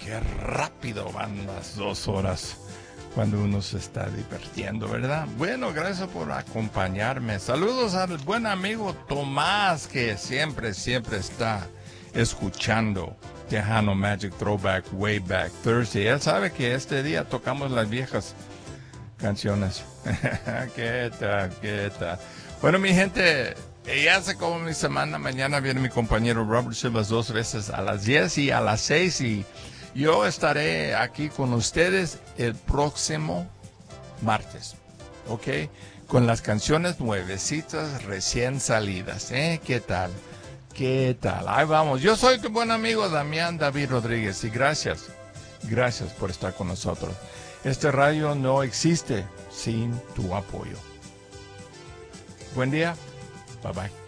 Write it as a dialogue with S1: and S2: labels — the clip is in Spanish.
S1: qué rápido van las 2 horas cuando uno se está divirtiendo, ¿verdad? Bueno, gracias por acompañarme. Saludos al buen amigo Tomás, que siempre está escuchando Tejano Magic Throwback Way Back Thursday. Él sabe que este día tocamos las viejas canciones. ¿Qué tal? Bueno, mi gente, ya se acabó mi semana. Mañana viene mi compañero Robert Silva 2 veces a las 10 y a las 6. Y yo estaré aquí con ustedes el próximo martes, ¿ok? Con las canciones nuevecitas recién salidas, ¿eh? ¿Qué tal? Ahí vamos. Yo soy tu buen amigo Damián David Rodríguez y gracias por estar con nosotros. Este radio no existe sin tu apoyo. Buen día. Bye bye.